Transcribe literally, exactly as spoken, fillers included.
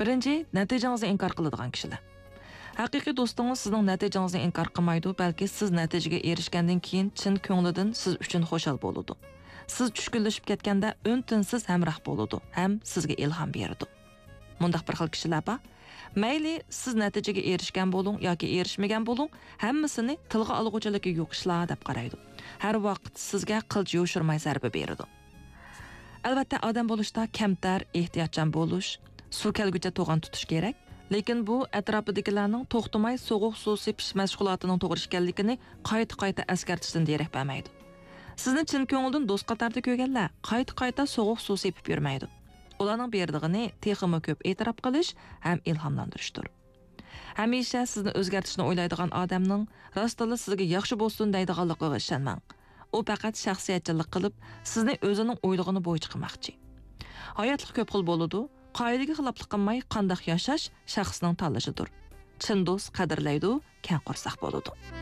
Birinchi, natijangizni inkor qiladigan kishilar. Haqiqiy do'stingiz sizning natijangizni inkor qilmaydi, balki siz natijaga erishgandan keyin chin ko'nglidan siz uchun xushal bo'ladi. Siz tushkunlashib ketganda o'ntinsiz hamroh bo'ladi, ham sizga ilhom beradi. Mundaq bir xil kishilar bor. Mayli siz natijaga erishgan bo'ling yoki erishmagan bo'ling, hammasini tilga olg'uchilikka yo'q ishlar deb qaraydi. Har vaqt sizga qilch yo'shirmay zarba beradi. Albatta odam bo'lishda kamtar, ehtiyotchan bo'lish, suv kelguncha to'g'on tutish kerak. Lekin bu atrofidagilarning to'xtamay sovuq suv sepish mashg'ulotining to'g'ri ekanligini qayta-qayta eskartishdan derak bermaydi. Sizni chin ko'ngildan do'st qatorida ko'rganlar qayta-qayta sovuq suv sepib yurmaydi. Ularning berdig'ini texmi ko'p e'tirof qilish ham ilhomlantirishdir. Hamisha sizni o'zgartirishni o'ylaydigan odamning rostla sizga yaxshi bo'lsin deydiganligiga ishonmang. U faqat shaxsiyatchilik qilib, sizni o'zining o'ylig'ini bo'yicha qilmoqchi. Hayotlik ko'p xil bo'ladi. Qoidaga xiloflik qilmay qanday yashash shaxsning tanlashidir. Chin do'st qadrlaydi, keng qo'rsoq bo'ladi.